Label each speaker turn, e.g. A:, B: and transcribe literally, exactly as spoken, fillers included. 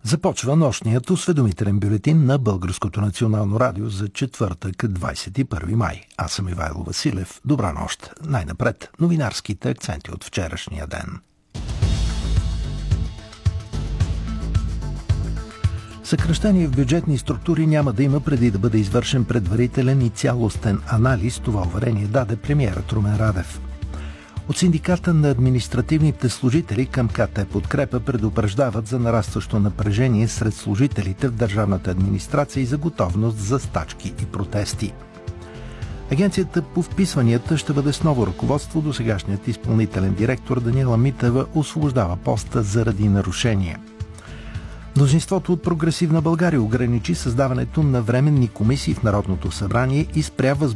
A: Започва нощният осведомителен бюлетин на Българското национално радио за четвъртък, двадесет и първи май. Аз съм Ивайло Василев. Добра нощ. Най-напред новинарските акценти от вчерашния ден. Съкращение в бюджетни структури няма да има преди да бъде извършен предварителен и цялостен анализ. Това уверение даде премиерът Румен Радев. От синдиката на административните служители към КТ Подкрепа предупреждават за нарастващо напрежение сред служителите в държавната администрация и за готовност за стачки и протести. Агенцията по вписванията ще бъде с ново ръководство. Досегашният изпълнителен директор Даниела Митева освобождава поста заради нарушения. Мнозинството от Прогресивна България ограничи създаването на временни комисии в Народното събрание и спря възможността